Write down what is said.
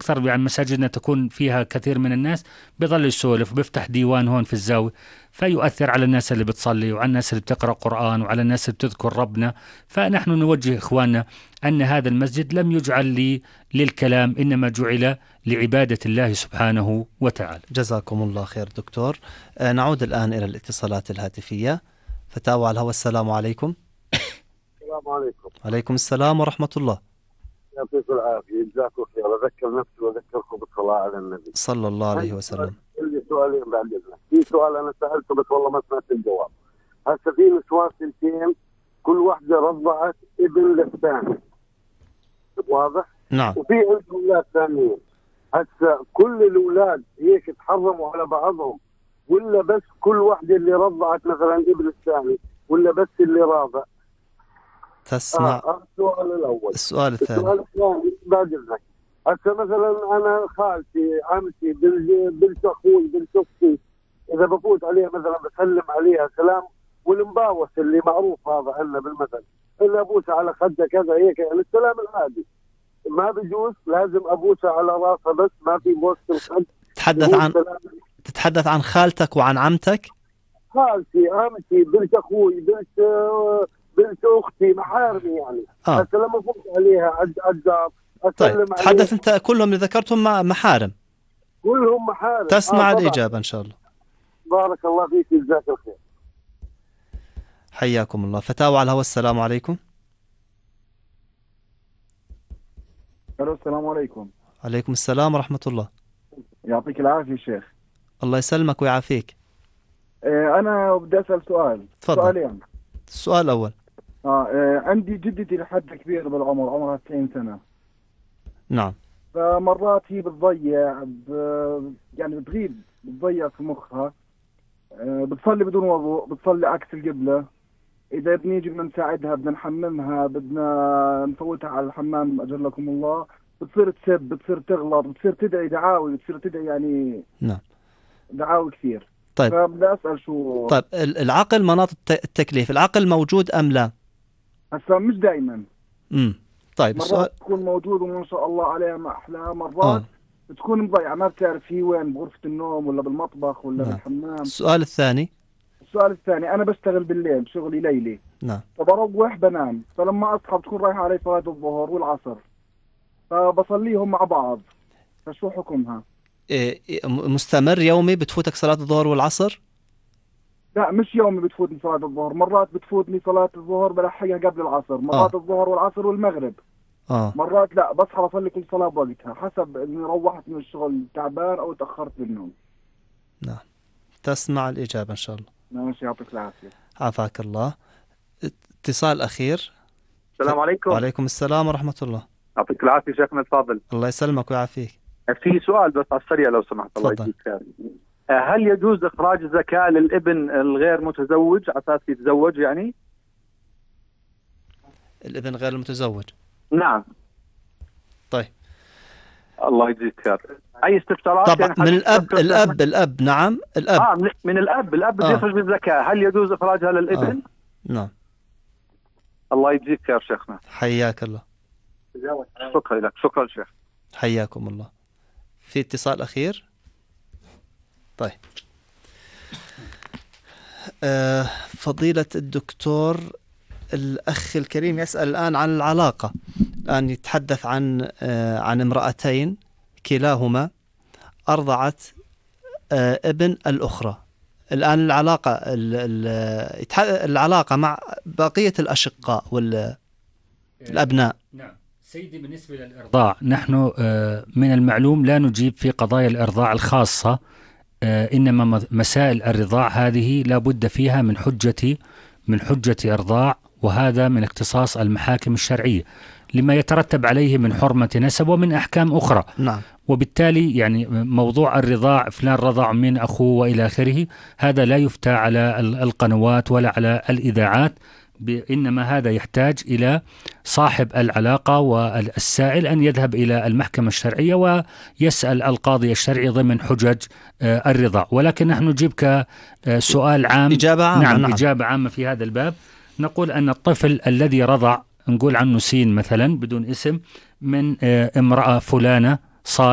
أكثر يعني مساجدنا تكون فيها كثير من الناس، بيظل يسولف وبيفتح ديوان هون في الزاوية، فيؤثر على الناس اللي بتصلي وعلى الناس اللي بتقرأ قرآن وعلى الناس اللي بتذكر ربنا. فنحن نوجه إخواننا أن هذا المسجد لم يجعل للكلام، إنما جعل لعبادة الله سبحانه وتعالى. جزاكم الله خير دكتور. نعود الآن إلى الاتصالات الهاتفية. فتاوى على الهواء، السلام عليكم. السلام عليكم. عليكم السلام ورحمة الله. يعطيكم العافية، جزاكم خير. أذكر نفسي وأذكركم بالصلاة على النبي صلى الله عليه وسلم. عندي سؤالين بعد إذنك. في سؤال أنا سألته بس والله ما سمعت الجواب. هسه في نسوان سنتين كل واحدة رضعت ابن للثاني، واضح؟ نعم. وفي عندهم أولاد ثانيين. هسه كل الأولاد هيك تحرموا على بعضهم، ولا بس كل واحدة اللي رضعت مثلا ابن الثاني، ولا بس اللي راضع؟ تسمع السؤال الأول. السؤال الثاني. السؤال الثاني بعد إذنك. هسه مثلا أنا خالتي، عمتي، بنت أخوي، بنت أختي، إذا بفوت عليها مثلا بسلم عليها سلام والمباوس اللي معروف هذا عندنا بالمثل، إلا أبوسها على خدها كذا هيك، يعني السلام العادي ما بيجوز، لازم أبوسها على راسها بس، ما في بوس الخد. تتحدث عن خالتك وعن عمتك؟ خالتي، عمتي، بنت أخوي، بنت أختي، محارمي يعني. هسه لما فوت عليها عالدار طيب تحدث أنت، كلهم اللي ذكرتهم محارم؟ كلهم محارم. تسمع الإجابة إن شاء الله. بارك الله فيك، جزاك الخير. حياكم الله. فتاوى على الهواء، السلام عليكم. السلام عليكم. عليكم السلام ورحمة الله. يعطيك العافية شيخ. الله يسلمك ويعافيك. أنا بدي أسأل سؤال. تفضل. سؤالين. السؤال الأول. عندي جدتي لحد كبير بالعمر، عمرها 90 سنة. نعم. فمرات هي بتضيع يعني بتضيع في مخها. بتصلي بدون وضوء، بتصلي عكس القبلة. إذا بنيجي بدنا نساعدها، بدنا نحممها، بدنا نفوتها على الحمام أجلكم الله، بتصير تسب، بتصير تغلط، بتصير تدعي دعاوي، بتصير تدعي يعني نعم دعاوي كثير. طيب. فبدي أسأل شو. طيب العقل مناط التكليف، العقل موجود أم لا؟ هسا مش دائما. طيب مرات السؤال تكون موجود وما شاء الله عليها ما أحلاها، مرات بتكون مضيعة، ما بتعرف هي وين، بغرفة النوم ولا بالمطبخ ولا بالحمام. السؤال الثاني. السؤال الثاني، أنا بشتغل بالليل، شغلي ليلي. نعم. فبروح بنام، فلما أصحى بتكون رايحة علي صلاة الظهر والعصر، فبصليهم مع بعض، فشو حكمها؟ مستمر يومي بتفوتك صلاة الظهر والعصر؟ لا مش يومي بتفوتني صلاة الظهر، مرات بتفوتني صلاة الظهر بلحقها قبل العصر، مرات الظهر والعصر والمغرب. مرات لا، بصحى بصلي كل صلاة بوقتها، حسب إني روحت من الشغل تعبان أو تأخرت بالنوم. نعم. تسمع الإجابة إن شاء الله. ماشي، يعطيك العافية. عافاك الله. اتصال أخير. السلام عليكم. وعليكم السلام ورحمة الله. يعطيك العافية شيخنا الفاضل. الله يسلمك ويعافيك. في سؤال بس على السريع لو سمحت. الله يجزيك خير. هل يجوز إخراج الزكاة للابن الغير متزوج على أساس يتزوج يعني؟ الابن غير المتزوج. نعم. طيب. الله يجزيك خير. أي استفسارات؟ طبعا يعني من الأب. نعم الأب. من الأب بده يخرج بالزكاة، هل يجوز إخراجها للابن؟ نعم. الله يجزيك خير شيخنا. حياك الله. شكرا لك. شكرا شيخ. حياكم الله. في اتصال أخير. طيب. فضيلة الدكتور، الأخ الكريم يسأل الآن عن العلاقة، الآن يتحدث عن امرأتين كلاهما أرضعت ابن الأخرى. الآن العلاقة مع بقية الأشقاء والأبناء. نعم سيدي، بالنسبة للإرضاع نحن من المعلوم لا نجيب في قضايا الإرضاع الخاصة، إنما مسائل الرضاع هذه لا بد فيها من حجة إرضاع، وهذا من اختصاص المحاكم الشرعية لما يترتب عليه من حرمة نسب ومن أحكام أخرى. نعم. وبالتالي يعني موضوع الرضاع، فلان رضع من أخوه وإلى آخره، هذا لا يفتى على القنوات ولا على الإذاعات، إنما هذا يحتاج إلى صاحب العلاقة والسائل أن يذهب إلى المحكمة الشرعية ويسأل القاضي الشرعي ضمن حجج الرضاع. ولكن نحن نجيب كسؤال عام، إجابة عامة. نعم إجابة عامة في هذا الباب. نقول أن الطفل الذي رضع، نقول عنه سين مثلا بدون اسم، من امرأة فلانة